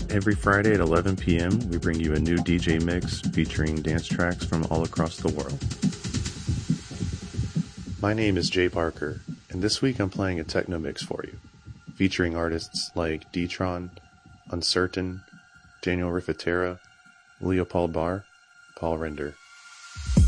Every Friday at 11 p.m., we bring you a new DJ mix featuring dance tracks from all across the world. My name is Jay Parker, and this week I'm playing a techno mix for you, featuring artists like D-Tron, Uncertain, Daniel Riffatera, Leopold Barr, Paul Render.